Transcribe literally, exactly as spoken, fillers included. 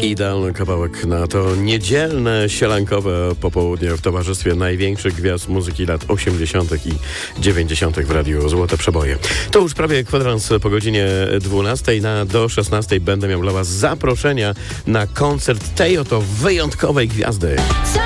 Idealny kawałek na to niedzielne, sielankowe popołudnie w towarzystwie największych gwiazd muzyki lat osiemdziesiątych i dziewięćdziesiątych w Radiu Złote Przeboje. To już prawie kwadrans po godzinie dwunastej. Na do szesnastej będę miał dla Was zaproszenia na koncert tej oto wyjątkowej gwiazdy.